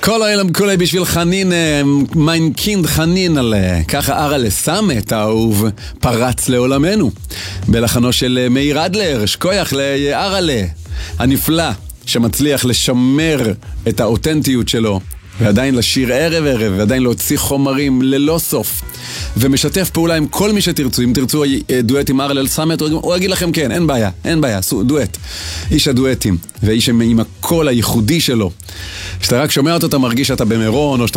כל העולם כולי בשביל חנין, מיין קינד חנין עלה. ככה ארלה סמת האהוב פרץ לעולמנו. בלחנו של מאיר אדלר, שכוייך לארלה הנפלא, שמצליח לשמר את האותנטיות שלו, ועדיין לשיר ערב ערב, ועדיין להוציא חומרים ללא סוף, ומשתף פעולה עם כל מי שתרצו. אם תרצו דואט עם ארלה סמת, הוא יגיד לכם כן, אין בעיה, אין בעיה, דואט. איש הדואטים, ואיש עם הקול הייחודי שלו, שאתה רק שומע אותו, אתה מרגיש שאתה במירון, או שאתה